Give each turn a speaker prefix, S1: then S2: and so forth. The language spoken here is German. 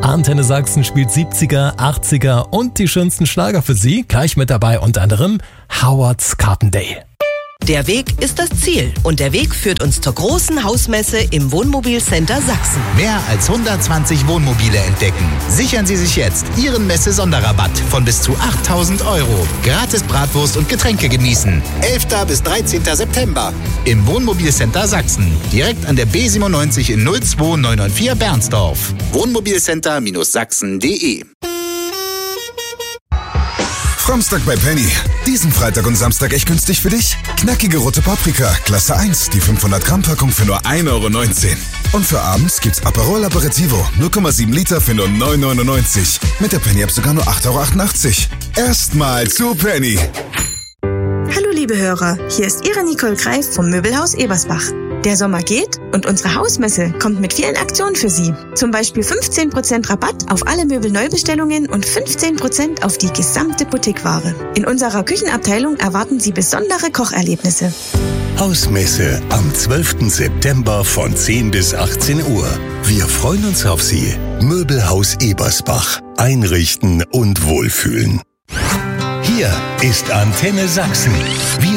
S1: Antenne Sachsen spielt 70er, 80er und die schönsten Schlager für Sie. Gleich mit dabei unter anderem Howard's Carton Day.
S2: Der Weg ist das Ziel und der Weg führt uns zur großen Hausmesse im Wohnmobilcenter Sachsen.
S3: Mehr als 120 Wohnmobile entdecken. Sichern Sie sich jetzt Ihren Messe-Sonderrabatt von bis zu 8.000 €. Gratis Bratwurst und Getränke genießen. 11. bis 13. September im Wohnmobilcenter Sachsen. Direkt an der B97 in 02994 Bernsdorf. Wohnmobilcenter-sachsen.de.
S4: Framstag bei Penny. Diesen Freitag und Samstag echt günstig für dich. Knackige rote Paprika, Klasse 1, die 500 Gramm Packung für nur 1,19 €. Und für abends gibt's Aperol Aperitivo, 0,7 Liter für nur 9,99 €. Mit der Penny-App sogar nur 8,88 €. Erstmal zu Penny.
S5: Hallo liebe Hörer, hier ist Ihre Nicole Greif vom Möbelhaus Ebersbach. Der Sommer geht und unsere Hausmesse kommt mit vielen Aktionen für Sie. Zum Beispiel 15% Rabatt auf alle Möbelneubestellungen und 15% auf die gesamte Boutiqueware. In unserer Küchenabteilung erwarten Sie besondere Kocherlebnisse.
S6: Hausmesse am 12. September von 10 bis 18 Uhr. Wir freuen uns auf Sie. Möbelhaus Ebersbach. Einrichten und wohlfühlen. Hier ist Antenne Sachsen. Wir